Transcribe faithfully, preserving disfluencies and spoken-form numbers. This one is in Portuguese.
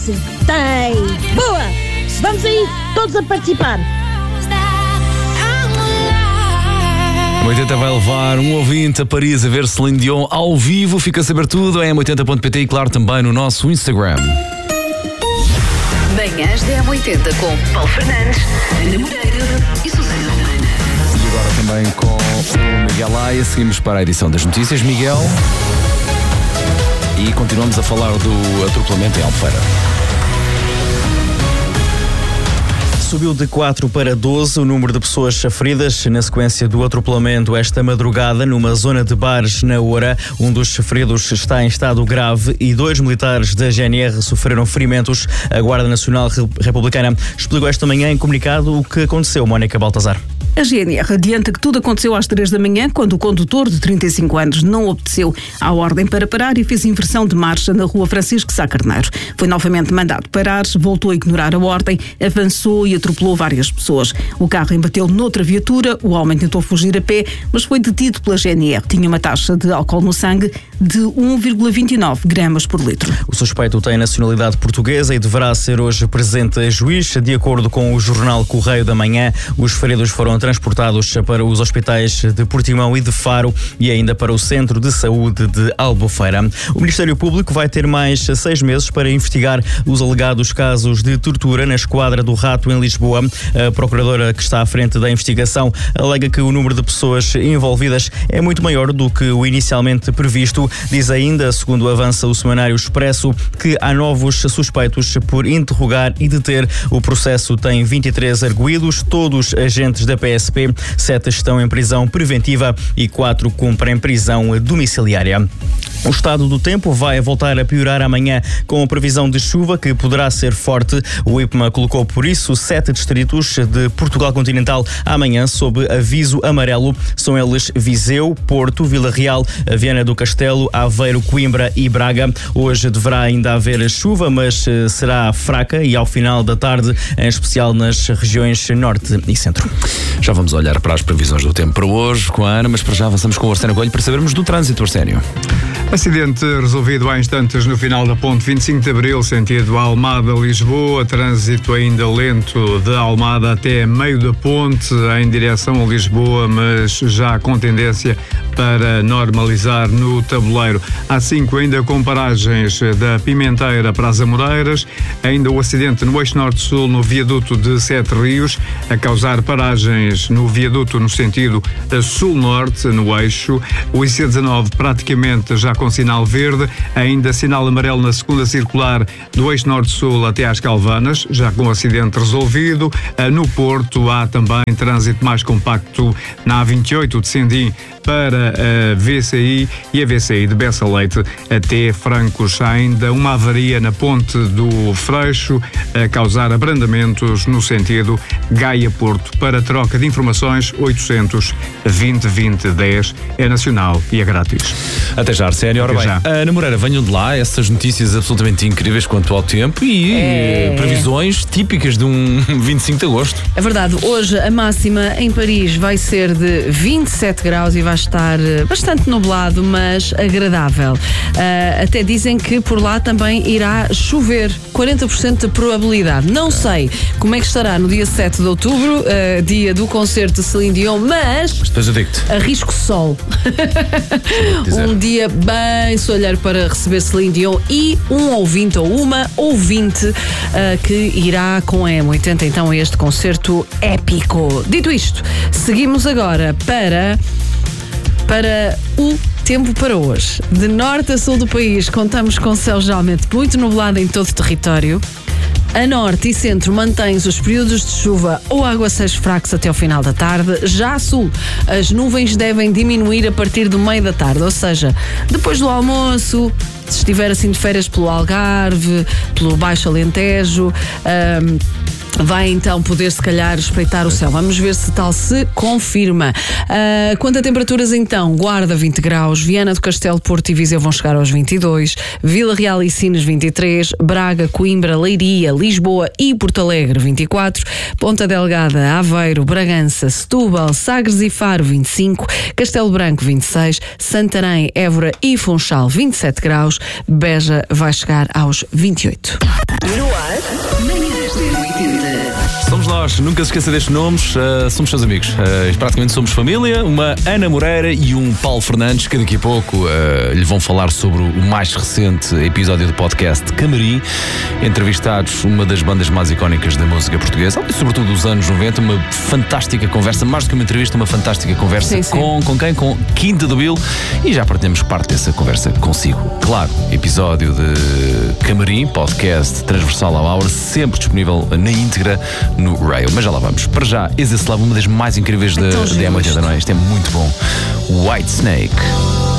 Tem! Boa! Vamos aí, todos a participar. M oitenta vai levar um ouvinte a Paris a ver Celine Dion ao vivo. Fica a saber tudo em m oitenta ponto pt e, claro, também no nosso Instagram. Manhãs da M oitenta com Paulo Fernandes, Ana Moreira e Susana Romana. E agora também com o Miguel Laia. Seguimos para a edição das notícias, Miguel. E continuamos a falar do atropelamento em Albufeira. Subiu de quatro para doze o número de pessoas feridas na sequência do atropelamento esta madrugada numa zona de bares na Oura. Um dos feridos está em estado grave e dois militares da G N R sofreram ferimentos. A Guarda Nacional Republicana explicou esta manhã em comunicado o que aconteceu, Mónica Baltazar. A G N R adianta que tudo aconteceu às três da manhã, quando o condutor de trinta e cinco anos não obedeceu à ordem para parar e fez inversão de marcha na rua Francisco Sá Carneiro. Foi novamente mandado parar, voltou a ignorar a ordem, avançou e atropelou várias pessoas. O carro embateu noutra viatura, o homem tentou fugir a pé, mas foi detido pela G N R. Tinha uma taxa de álcool no sangue de um vírgula vinte e nove gramas por litro. O suspeito tem nacionalidade portuguesa e deverá ser hoje presente a juiz. De acordo com o jornal Correio da Manhã, os feridos foram transportados para os hospitais de Portimão e de Faro e ainda para o Centro de Saúde de Albufeira. O Ministério Público vai ter mais seis meses para investigar os alegados casos de tortura na Esquadra do Rato em Lisboa. A procuradora que está à frente da investigação alega que o número de pessoas envolvidas é muito maior do que o inicialmente previsto. Diz ainda, segundo avança o Semanário Expresso, que há novos suspeitos por interrogar e deter. O processo tem vinte e três arguidos, todos agentes da P S P, sete estão em prisão preventiva e quatro cumprem prisão domiciliária. O estado do tempo vai voltar a piorar amanhã com a previsão de chuva que poderá ser forte. O IPMA colocou por isso sete distritos de Portugal continental amanhã sob aviso amarelo. São eles Viseu, Porto, Vila Real, Viana do Castelo, Aveiro, Coimbra e Braga. Hoje deverá ainda haver chuva, mas será fraca e ao final da tarde, em especial nas regiões norte e centro. Já vamos olhar para as previsões do tempo para hoje com a Ana, mas para já avançamos com o Arsénio Coelho para sabermos do trânsito, Arsénio. Acidente resolvido há instantes no final da ponte vinte e cinco de Abril, sentido Almada-Lisboa. Trânsito ainda lento de Almada até meio da ponte em direção a Lisboa, mas já com tendência para normalizar no tabuleiro. Há cinco ainda com paragens da Pimenteira para as Amoreiras. Ainda o acidente no eixo norte-sul no viaduto de Sete Rios, a causar paragens no viaduto no sentido sul-norte, no eixo. O I C dezanove praticamente já com sinal verde, ainda sinal amarelo na segunda circular do eixo norte-sul até às Calvanas, já com o acidente resolvido. No Porto há também trânsito mais compacto na A vinte e oito de Sendim para a V C I e a V C I de Bessa Leite até Francos. Há ainda uma avaria na ponte do Freixo a causar abrandamentos no sentido Gaia-Porto. Para troca de informações, oitocentos vinte vinte dez é nacional e é grátis. Até já, Arsénio. Ora bem, Ana Moreira, venham de lá essas notícias absolutamente incríveis quanto ao tempo e é. previsões típicas de um vinte e cinco de agosto. É verdade, hoje a máxima em Paris vai ser de vinte e sete graus e vai estar bastante nublado, mas agradável. Uh, até dizem que por lá também irá chover, quarenta por cento de probabilidade. Não sei como é que estará no dia sete de outubro, uh, dia do concerto de Celine Dion, mas depois eu digo-te. Arrisco sol. Um dia bem solheiro para receber Celine Dion e um ouvinte ou uma ouvinte uh, que irá com a M oitenta então a este concerto épico. Dito isto, seguimos agora para para o tempo para hoje. De norte a sul do país, contamos com céu geralmente muito nublado em todo o território. A norte e centro mantém-se os períodos de chuva ou aguaceiros fracos até ao final da tarde. Já a sul, as nuvens devem diminuir a partir do meio da tarde, ou seja, depois do almoço, se estiver assim de férias pelo Algarve, pelo Baixo Alentejo, um, vai então poder se calhar espreitar o céu. Vamos ver se tal se confirma. Uh, quanto a temperaturas então, Guarda vinte graus, Viana do Castelo, Porto e Viseu vão chegar aos vinte e dois, Vila Real e Sines vinte e três, Braga, Coimbra, Leiria, Lisboa e Porto Alegre vinte e quatro, Ponta Delgada, Aveiro, Bragança, Setúbal, Sagres e Faro vinte e cinco, Castelo Branco vinte e seis, Santarém, Évora e Funchal vinte e sete graus, Beja vai chegar aos vinte e oito. No ar, manhãs da oitenta. Somos nós, nunca se esqueça destes nomes, uh, somos seus amigos. Uh, praticamente somos família, uma Ana Moreira e um Paulo Fernandes, que daqui a pouco uh, lhe vão falar sobre o mais recente episódio do podcast Camarim. Entrevistados uma das bandas mais icónicas da música portuguesa, e sobretudo dos anos noventa, uma fantástica conversa, mais do que uma entrevista, uma fantástica conversa sim, sim. Com, com quem? Com Quinta do Bill, e já partilhamos parte dessa conversa consigo. Claro, episódio de Camarim, podcast transversal ao Hour, sempre disponível na íntegra no Rail, mas já lá vamos. Para já, Is This Love, uma das mais incríveis da é M oitenta, não é? Isto é muito bom. White Snake.